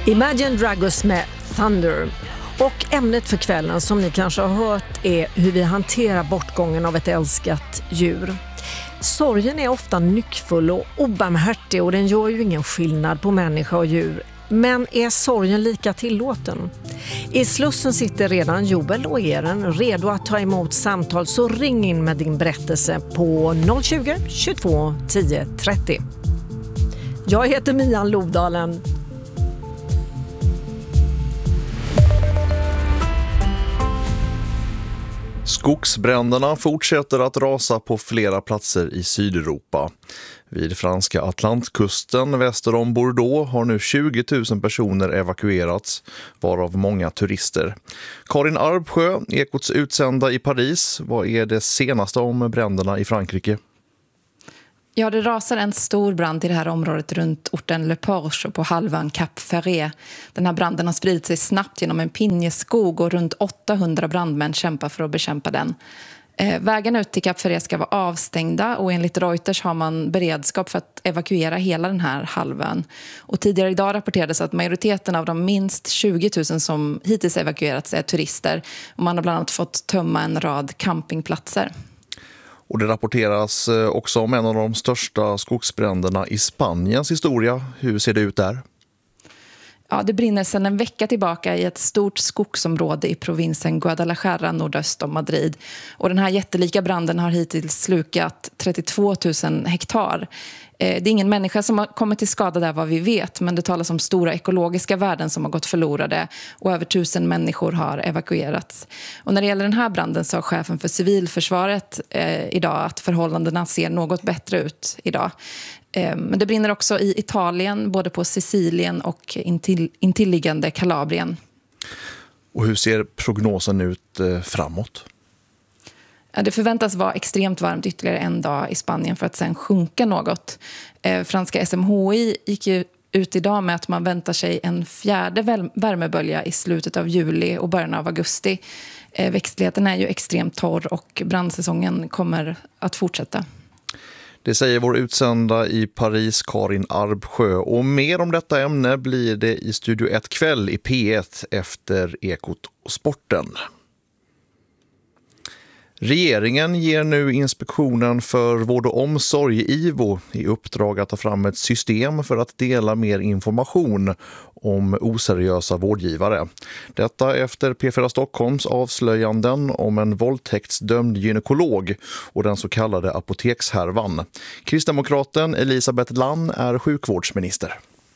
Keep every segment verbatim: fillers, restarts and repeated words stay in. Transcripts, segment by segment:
Imagine Dragons med Thunder. Och ämnet för kvällen som ni kanske har hört är hur vi hanterar bortgången av ett älskat djur. Sorgen är ofta nyckfull och obarmhärtig och den gör ju ingen skillnad på människa och djur. Men är sorgen lika tillåten? I Slussen sitter redan Joel och Eren redo att ta emot samtal, så ring in med din berättelse på noll tjugo, tjugotvå, tio, trettio. Jag heter Mian Lodalen. Skogsbränderna fortsätter att rasa på flera platser i Sydeuropa. Vid franska Atlantkusten väster om Bordeaux har nu tjugo tusen personer evakuerats, varav många turister. Karin Arbsjö, Ekots utsända i Paris. Vad är det senaste om bränderna i Frankrike? Ja, det rasar en stor brand i det här området runt orten Le Porche på halvön Cap Ferret. Den här branden har spridit sig snabbt genom en pinjeskog och runt åttahundra brandmän kämpar för att bekämpa den. Eh, vägen ut till Cap Ferret ska vara avstängda och enligt Reuters har man beredskap för att evakuera hela den här halvön. Och tidigare idag rapporterades att majoriteten av de minst tjugo tusen som hittills evakuerats är turister. Och man har bland annat fått tömma en rad campingplatser. Och det rapporteras också om en av de största skogsbränderna i Spaniens historia. Hur ser det ut där? Ja, det brinner sedan en vecka tillbaka i ett stort skogsområde i provinsen Guadalajara nordöst om Madrid. Och den här jättelika branden har hittills slukat trettiotvå tusen hektar. Det är ingen människa som har kommit till skada där vad vi vet, men det talas om stora ekologiska värden som har gått förlorade och över tusen människor har evakuerats. Och när det gäller den här branden sa chefen för civilförsvaret eh, idag att förhållandena ser något bättre ut idag. Eh, men det brinner också i Italien, både på Sicilien och intill, intilliggande Kalabrien. Och hur ser prognosen ut eh, framåt? Det förväntas vara extremt varmt ytterligare en dag i Spanien för att sen sjunka något. Eh, franska S M H I gick ju ut idag med att man väntar sig en fjärde värmebölja i slutet av juli och början av augusti. Eh, växtligheten är ju extremt torr och brandsäsongen kommer att fortsätta. Det säger vår utsända i Paris, Karin Arbsjö. Och mer om detta ämne blir det i Studio ett kväll i P ett efter Ekot och sporten. Regeringen ger nu Inspektionen för vård och omsorg, I V O, i uppdrag att ta fram ett system för att dela mer information om oseriösa vårdgivare. Detta efter P fyra Stockholms avslöjanden om en våldtäktsdömd gynekolog och den så kallade apotekshärvan. Kristdemokraten Elisabeth Lann är sjukvårdsminister.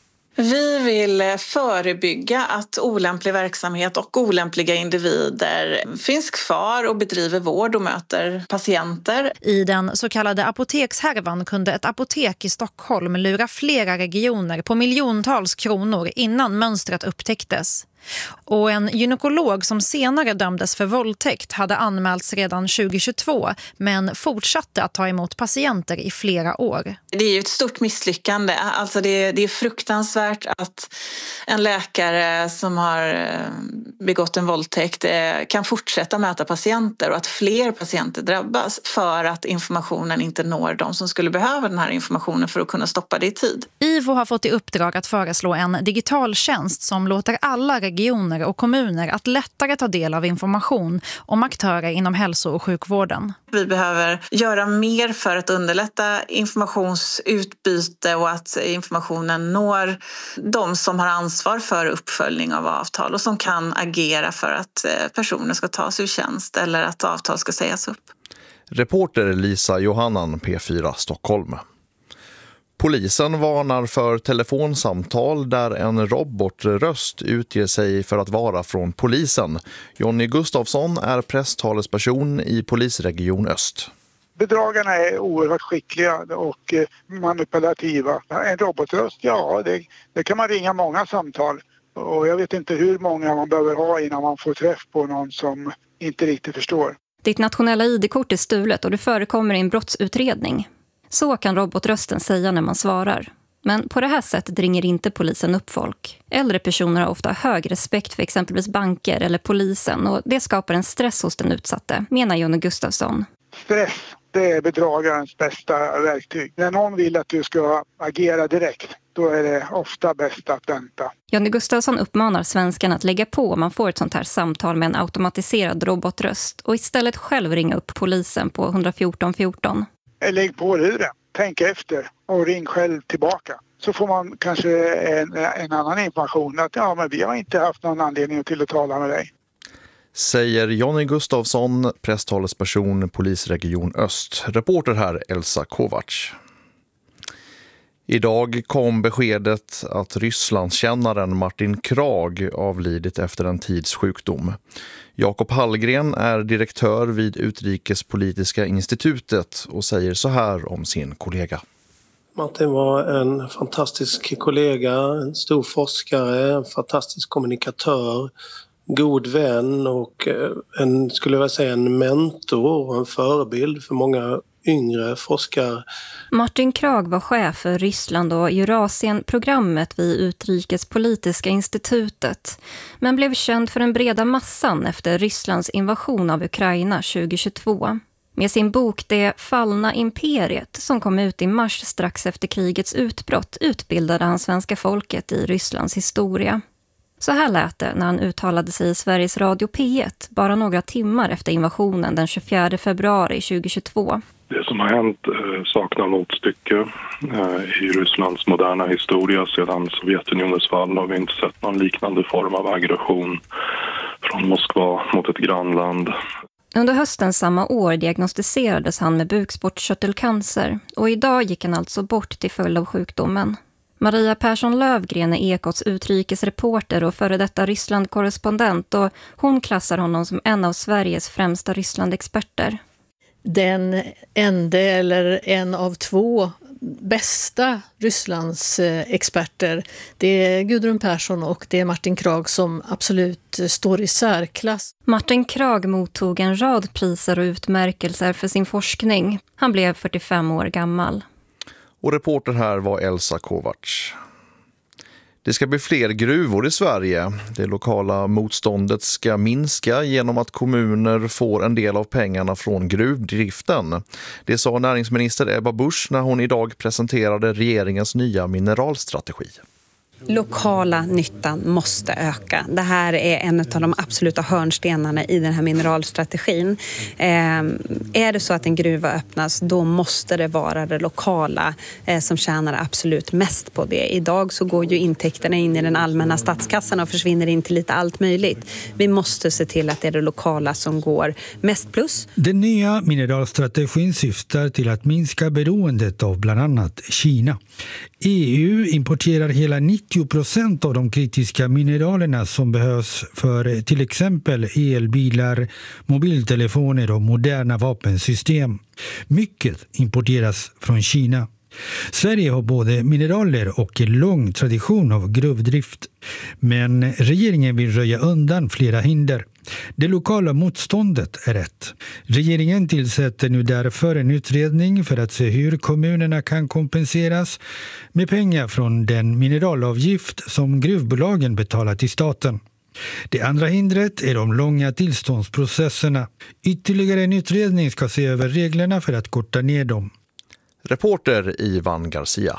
Vi vill förebygga att olämplig verksamhet och olämpliga individer finns kvar och bedriver vård och möter patienter. I den så kallade apotekshärvan kunde ett apotek i Stockholm lura flera regioner på miljontals kronor innan mönstret upptäcktes. Och en gynekolog som senare dömdes för våldtäkt hade anmälts redan tjugohundratjugotvå men fortsatte att ta emot patienter i flera år. Det är ju ett stort misslyckande. Alltså det, det är fruktansvärt att en läkare som har begått en våldtäkt kan fortsätta möta patienter och att fler patienter drabbas för att informationen inte når de som skulle behöva den här informationen för att kunna stoppa det i tid. I V O har fått i uppdrag att föreslå en digital tjänst som låter alla regioner och kommuner att lättare ta del av information om aktörer inom hälso- och sjukvården. Vi behöver göra mer för att underlätta informationsutbyte och att informationen når de som har ansvar för uppföljning av avtal och som kan agera för att personer ska tas ur tjänst eller att avtal ska sägas upp. Reporter Lisa Johannan, P fyra Stockholm. Polisen varnar för telefonsamtal där en robotröst utger sig för att vara från polisen. Jonny Gustafsson är presstalesperson i polisregion Öst. Bedragarna är oerhört skickliga och manipulativa. En robotröst, ja, det, det kan man ringa många samtal. Och jag vet inte hur många man behöver ha innan man får träff på någon som inte riktigt förstår. Ditt nationella I D-kort är stulet och det förekommer i en brottsutredning. Så kan robotrösten säga när man svarar. Men på det här sättet ringer inte polisen upp folk. Äldre personer har ofta hög respekt för exempelvis banker eller polisen och det skapar en stress hos den utsatte, menar Jonny Gustafsson. Stress, det är bedragarens bästa verktyg. När någon vill att du ska agera direkt, då är det ofta bäst att vänta. Johnny Gustafsson uppmanar svenskarna att lägga på om man får ett sånt här samtal med en automatiserad robotröst och istället själv ringa upp polisen på ett ett fyra fjorton. Lägg på luren, tänk efter och ring själv tillbaka. Så får man kanske en, en annan information att ja, men vi har inte haft någon anledning till att tala med dig. Säger Johnny Gustafsson, presstalesperson, polisregion Öst. Reporter här Elsa Kovacs. Idag kom beskedet att Rysslandskännaren Martin Krag avlidit efter en tids sjukdom. Jakob Hallgren är direktör vid Utrikespolitiska institutet och säger så här om sin kollega. Martin var en fantastisk kollega, en stor forskare, en fantastisk kommunikatör, god vän och en, skulle jag säga, en mentor och en förebild för många yngre forskare. Martin Krag var chef för Ryssland och Eurasien-programmet vid Utrikespolitiska institutet, men blev känd för den breda massan efter Rysslands invasion av Ukraina tjugohundratjugotvå. Med sin bok Det fallna imperiet, som kom ut i mars strax efter krigets utbrott, utbildade han svenska folket i Rysslands historia. Så här lät det när han uttalade sig i Sveriges Radio P ett bara några timmar efter invasionen den tjugofjärde februari tjugohundratjugotvå. Det som har hänt eh, saknar motstycke eh, i Rysslands moderna historia. Sedan Sovjetunionens fall har vi inte sett någon liknande form av aggression från Moskva mot ett grannland. Under hösten samma år diagnostiserades han med bukspottkörtelcancer och idag gick han alltså bort till följd av sjukdomen. Maria Persson Lövgren är Ekots utrikesreporter och före detta Ryssland-korrespondent och hon klassar honom som en av Sveriges främsta Ryssland-experter. Den enda eller en av två bästa Rysslands experter, det är Gudrun Persson och det är Martin Krag som absolut står i särklass. Martin Krag mottog en rad priser och utmärkelser för sin forskning. Han blev fyrtiofem år gammal. Och reporter här var Elsa Kovacs. Det ska bli fler gruvor i Sverige. Det lokala motståndet ska minska genom att kommuner får en del av pengarna från gruvdriften. Det sa näringsminister Ebba Busch när hon idag presenterade regeringens nya mineralstrategi. Lokala nyttan måste öka. Det här är en av de absoluta hörnstenarna i den här mineralstrategin. Eh, är det så att en gruva öppnas, då måste det vara det lokala eh, som tjänar absolut mest på det. Idag så går ju intäkterna in i den allmänna statskassan och försvinner in till lite allt möjligt. Vi måste se till att det är det lokala som går mest plus. Den nya mineralstrategin syftar till att minska beroendet av bland annat Kina. E U importerar hela nittio procent av de kritiska mineralerna som behövs för till exempel elbilar, mobiltelefoner och moderna vapensystem. Mycket importeras från Kina. Sverige har både mineraler och en lång tradition av gruvdrift. Men regeringen vill röja undan flera hinder. Det lokala motståndet är rätt. Regeringen tillsätter nu därför en utredning för att se hur kommunerna kan kompenseras med pengar från den mineralavgift som gruvbolagen betalar till staten. Det andra hindret är de långa tillståndsprocesserna. Ytterligare en utredning ska se över reglerna för att korta ner dem. Reporter Ivan Garcia.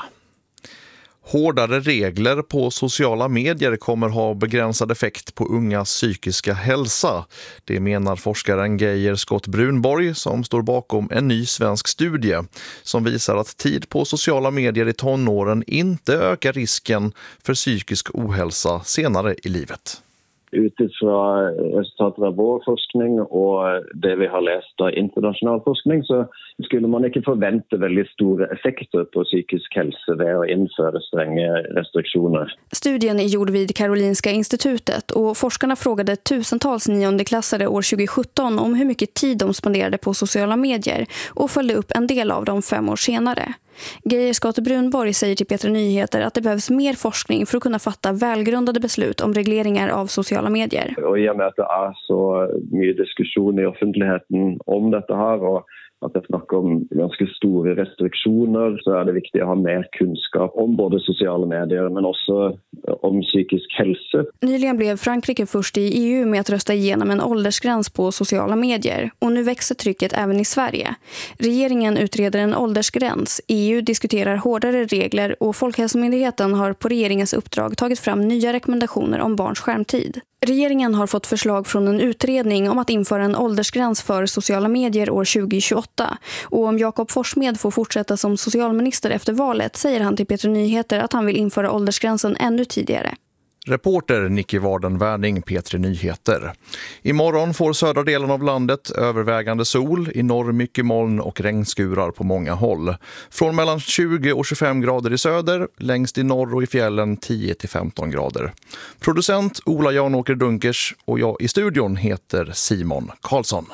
Hårdare regler på sociala medier kommer ha begränsad effekt på ungas psykiska hälsa. Det menar forskaren Geir Scott Brunborg som står bakom en ny svensk studie som visar att tid på sociala medier i tonåren inte ökar risken för psykisk ohälsa senare i livet. Utifrån resultatet av vår forskning och det vi har läst av internationell forskning så skulle man inte förvänta väldigt stora effekter på psykisk hälsa ved att införa stränga restriktioner. Studien är gjord vid Karolinska institutet och forskarna frågade tusentals niondeklassare år tjugosjutton om hur mycket tid de spenderade på sociala medier och följde upp en del av dem fem år senare. Geir Scott Brunborg säger till P tre Nyheter att det behövs mer forskning för att kunna fatta välgrundade beslut om regleringar av sociala medier. Och i och med att det är så mycket diskussion i offentligheten om detta här och att det snackar om ganska stora restriktioner så är det viktigt att ha mer kunskap om både sociala medier men också om psykisk hälsa. Nyligen blev Frankrike först i E U med att rösta igenom en åldersgräns på sociala medier och nu växer trycket även i Sverige. Regeringen utreder en åldersgräns, E U diskuterar hårdare regler och Folkhälsomyndigheten har på regeringens uppdrag tagit fram nya rekommendationer om barns skärmtid. Regeringen har fått förslag från en utredning om att införa en åldersgräns för sociala medier år tjugo tjugoåtta. Och om Jakob Forssmed får fortsätta som socialminister efter valet säger han till P tre Nyheter att han vill införa åldersgränsen ännu tidigare. Reporter Nicky Warden-Värning, P tre Nyheter. Imorgon får södra delen av landet övervägande sol, i norr mycket moln och regnskurar på många håll. Från mellan tjugo och tjugofem grader i söder, längst i norr och i fjällen tio till femton grader. Producent Ola Janåker Dunkers och jag i studion heter Simon Karlsson.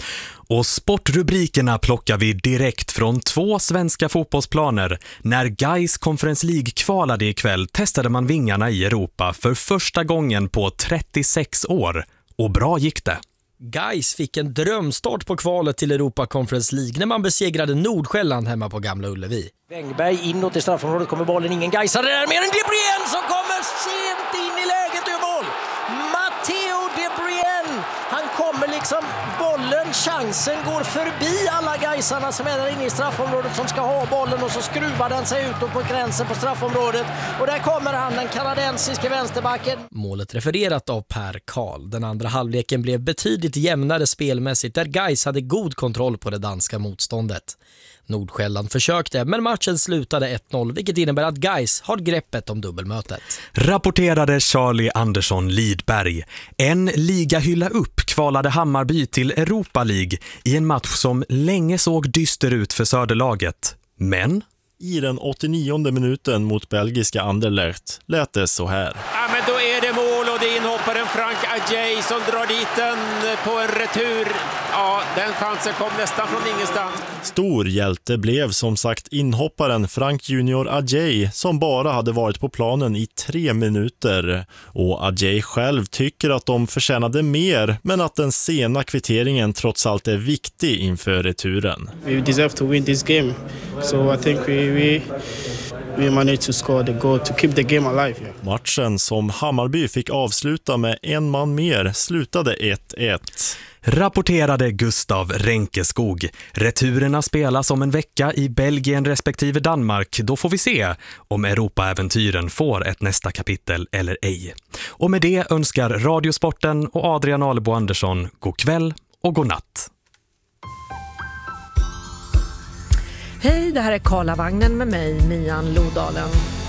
Och sportrubrikerna plockar vi direkt från två svenska fotbollsplaner. När Gais Conference League kvalade ikväll testade man vingarna i Europa för första gången på trettiosex år. Och bra gick det. Gais fick en drömstart på kvalet till Europa Conference League när man besegrade Nordsjälland hemma på Gamla Ullevi. Wängberg inåt i straffområdet, kommer bollen, ingen Gaisare där, mer än De Bruyne som kommer sent in i läget ur mål. Matteo De Bruyne, han kommer liksom, bollen, chansen går förbi alla Gaisarna som är där inne i straffområdet som ska ha bollen och så skruvar den sig ut på gränsen på straffområdet. Och där kommer han, den kanadensiska vänsterbacken. Målet refererat av Per Karl. Den andra halvleken blev betydligt jämnare spelmässigt där Gais hade god kontroll på det danska motståndet. Nordsjälland försökte, men matchen slutade ett noll, vilket innebär att Gais har greppet om dubbelmötet. Rapporterade Charlie Andersson Lidberg. En ligahylla upp kvalade Hammarby till Europa League i en match som länge såg dyster ut för söderlaget. Men i den åttionionde minuten mot belgiska Anderlecht lät det så här. Ja, men då är det mål och det är inhopparen Frank Adjei som drar dit den på en retur. Ja, den chansen kom nästan från ingenstans. Stor hjälte blev som sagt inhopparen Frank Junior Adjei som bara hade varit på planen i tre minuter. Och Adjei själv tycker att de förtjänade mer, men att den sena kvitteringen trots allt är viktig inför returen. We deserve to win this game. So I think we we we managed to score the goal to keep the game alive. Yeah. Matchen som Hammarby fick avsluta med en man mer slutade ett ett. Rapporterade Gustav Ränkeskog. Returerna spelas om en vecka i Belgien respektive Danmark. Då får vi se om Europaäventyren får ett nästa kapitel eller ej. Och med det önskar Radiosporten och Adrian Alebo Andersson god kväll och god natt. Hej, det här är Karlavagnen med mig, Mian Lodalen.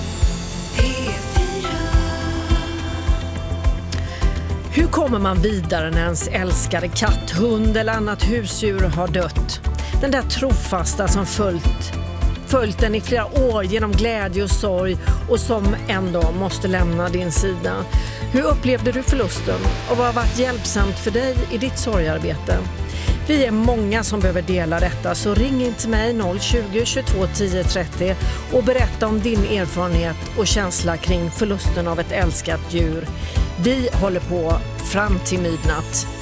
Hur kommer man vidare när ens älskade katt, hund eller annat husdjur har dött? Den där trofasta som följt, följt den i flera år genom glädje och sorg och som ändå måste lämna din sida. Hur upplevde du förlusten och vad har varit hjälpsamt för dig i ditt sorgarbete? Vi är många som behöver dela detta, så ring in till mig noll tjugo, tjugotvå, tio, trettio och berätta om din erfarenhet och känsla kring förlusten av ett älskat djur. Vi håller på fram till midnatt.